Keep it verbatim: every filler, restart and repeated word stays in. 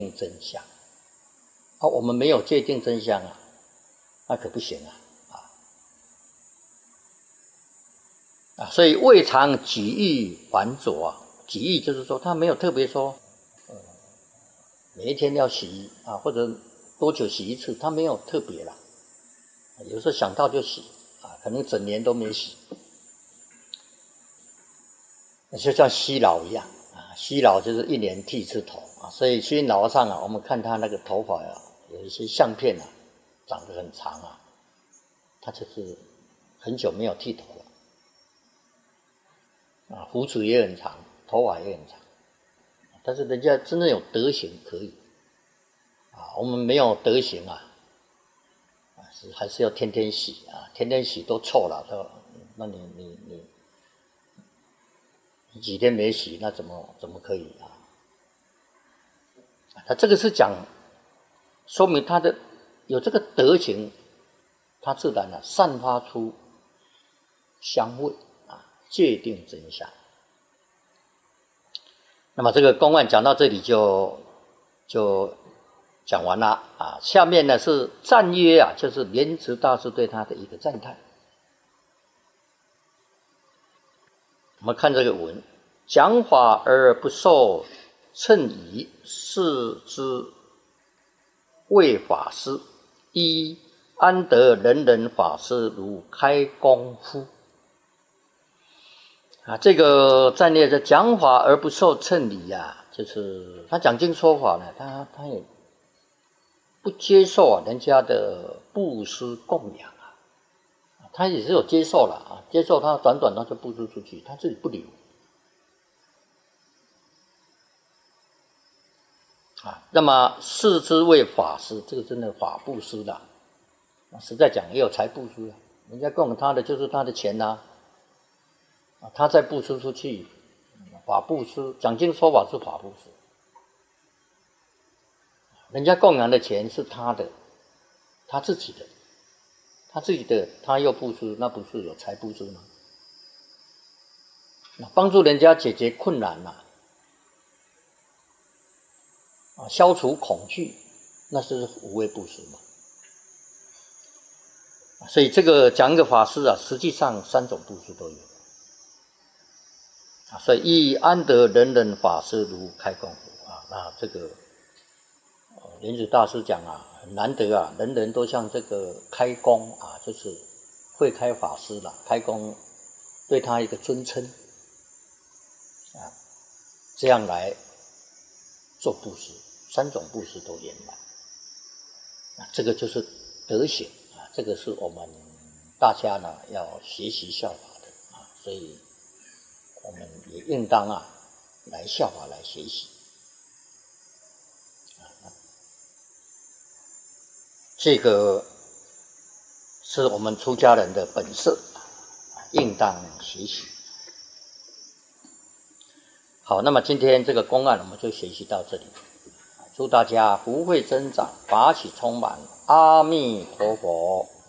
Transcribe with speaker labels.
Speaker 1: 真相啊，我们没有界定真相啊，那可不行啊啊啊！所以未尝己意繁浊啊，己意就是说他没有特别说，呃，每一天要洗啊，或者多久洗一次，他没有特别啦。有时候想到就洗啊，可能整年都没洗，那就像西老一样啊，西老就是一年剃一次头啊，所以去老和尚啊，我们看他那个头发啊，有一些相片啊，长得很长啊，他就是很久没有剃头了啊，胡子也很长，头发也很长，但是人家真正有德行可以啊，我们没有德行啊。还是要天天洗啊，天天洗都臭了，那你你你你几天没洗，那怎么怎么可以啊？他这个是讲，说明他的有这个德行，他自然啊散发出香味啊，界定真相。那么这个公案讲到这里就就。讲完了啊，下面呢是赞曰啊，就是莲池大师对他的一个赞叹。我们看这个文，讲法而不受称仪，是之谓法师。一安得人人法师如开功夫？啊，这个赞曰的讲法而不受称仪啊，就是他讲经说法呢，他他也。不接受啊，人家的布施供养啊，他也是有接受了啊，接受他短短他就布施出去，他自己不留啊。那么视之为法师，这个真的法布施的，实在讲也有财布施啊，人家供他的就是他的钱呐、啊，啊，他再布施出去，法布施，讲经说法是法布施。人家供养的钱是他的，他自己的，他自己的，他又布施，那不是有财布施吗？那帮助人家解决困难呐、啊，消除恐惧，那是无畏布施嘛。所以这个讲一个法师啊，实际上三种布施都有啊。所以亦安得人人法师如开功夫啊，那这个。莲子大师讲啊，很难得啊，人人都像这个开功啊，就是慧开法师了，开功对他一个尊称啊，这样来做布施，三种布施都圆满啊，这个就是德行啊，这个是我们大家呢要学习效法的啊，所以我们也应当啊来效法来学习。这个是我们出家人的本色，应当学习。好，那么今天这个公案我们就学习到这里，祝大家福慧增长，法喜充满，阿弥陀佛。